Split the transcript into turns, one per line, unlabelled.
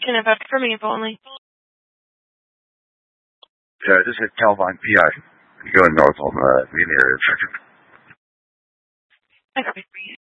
Can I vote for me if only?
Yeah, this is Calvine PI. You're going north on the area.
I copy.